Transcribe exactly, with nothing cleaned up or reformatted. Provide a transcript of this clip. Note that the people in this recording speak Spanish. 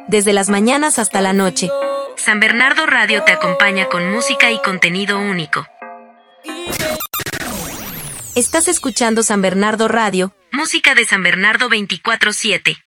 desde las mañanas hasta la noche. San Bernardo Radio te acompaña con música y contenido único. Estás escuchando San Bernardo Radio, música de San Bernardo veinticuatro siete.